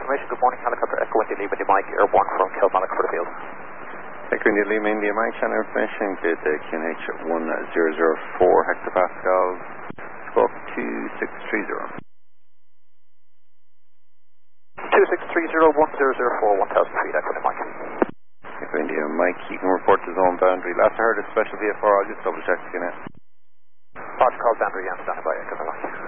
information. Good morning, helicopter Echo India Lima India Mike, airborne from Kilmallock for the field. Echo India Lima India Mike, channel information, good QNH 1004 hectopascals, squawk 2630. 2630 1004 1000 feet, Echo India Mike. Echo India Mike, you can report to zone boundary. Last I heard is special VFR, I'll just double check again. Roger, call boundary and standing by, Echo India Mike.